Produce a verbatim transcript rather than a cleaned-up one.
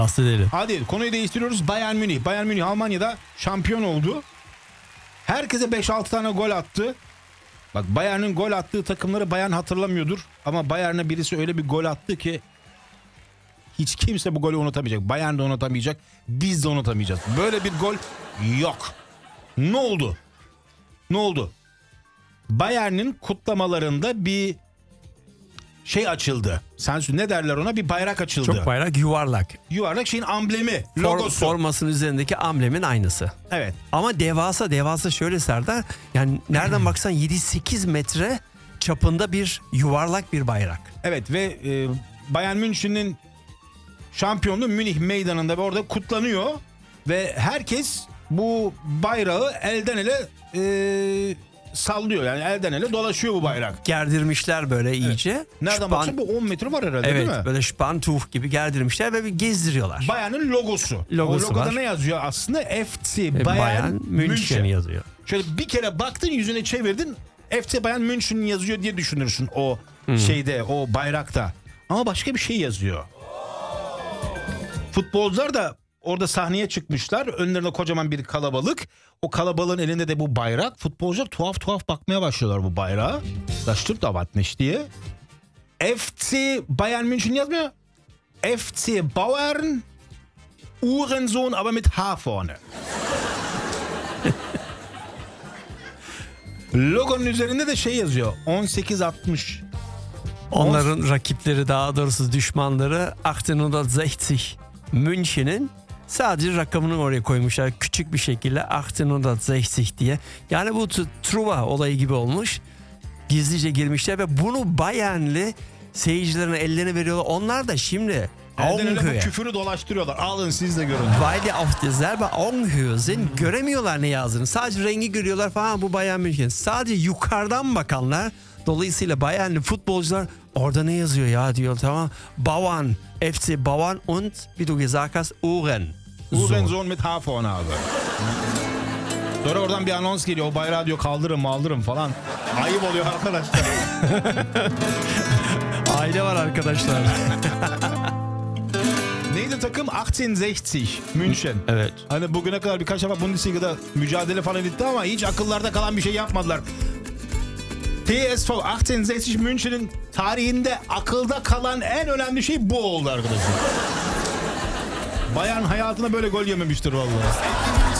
Bahsedelim. Hadi konuyu değiştiriyoruz. Bayern Münih. Bayern Münih Almanya'da şampiyon oldu. Herkese beş altı tane gol attı. Bak Bayern'in gol attığı takımları Bayern hatırlamıyordur. Ama Bayern'e birisi öyle bir gol attı ki hiç kimse bu golü unutamayacak. Bayern de unutamayacak. Biz de unutamayacağız. Böyle bir gol yok. Ne oldu? Ne oldu? Bayern'in kutlamalarında bir şey açıldı. Sen ne derler ona? Bir bayrak açıldı. Çok bayrak yuvarlak. Yuvarlak şeyin amblemi, For, logosu. formasının üzerindeki amblemin aynısı. Evet. Ama devasa devasa şöyle Serdar. Yani nereden baksan yedi sekiz metre çapında bir yuvarlak bir bayrak. Evet ve e, Bayern Münih'in şampiyonluğu Münih meydanında ve orada kutlanıyor. Ve herkes bu bayrağı elden ele e, sallıyor. Yani elden ele dolaşıyor bu bayrak. Gerdirmişler böyle iyice. Evet. Nereden Şpan... baksan bu on metre var herhalde, evet, değil mi? böyle şpantuh gibi gerdirmişler ve bir gezdiriyorlar. Bayern'in logosu. Logosu o logoda var. ne yazıyor aslında? F C Bayern, Bayern München, München yazıyor. Şöyle bir kere baktın, yüzüne çevirdin, F C Bayern München yazıyor diye düşünürsün o hmm. şeyde, o bayrakta. Ama başka bir şey yazıyor. Futbolcular da orada sahneye çıkmışlar. Önlerinde kocaman bir kalabalık. O kalabalığın elinde de bu bayrak. Futbolcular tuhaf tuhaf bakmaya başlıyorlar bu bayrağa. Das stimmt aber nicht diye. F C Bayern München yazmıyor. F C Bayern Uhrensohn aber mit H vorne. Logonun üzerinde de şey yazıyor. on sekiz altmış. Onların rakipleri, daha doğrusu düşmanları achtzehnhundertsechzig München'in sadece rakamını oraya koymuşlar. Küçük bir şekilde achtzehnhundertsechzig diye. Yani bu Truva olayı gibi olmuş. Gizlice girmişler ve bunu Bayernli seyircilerine ellerine veriyorlar. Onlar da şimdi elden ele bu küfürü dolaştırıyorlar. Alın siz de görün. Weil die auf derselben Augenhöhe sind, göremiyorlar ne yazdığını. Sadece rengi görüyorlar falan, bu Bayern München. Sadece yukarıdan bakanlar, dolayısıyla Bayernli futbolcular orada ne yazıyor ya diyor, tamam. Bauern, F C Bauern und wie du gesagt hast, Uhren. Uhrensohn mit H vorne abi. Sonra oradan bir anons geliyor. O bayrağı diyor kaldırın maldırın falan. Ayıp oluyor arkadaşlar. Aile var arkadaşlar. Neydi takım? achtzehnhundertsechzig München. Evet. Hani bugüne kadar birkaç defa Bundesliga'da mücadele falan etti ama hiç akıllarda kalan bir şey yapmadılar. T S V achtzehnhundertsechzig München'in tarihinde akılda kalan en önemli şey bu oldu arkadaşlar. Bayern hayatına böyle gol yememiştir vallahi.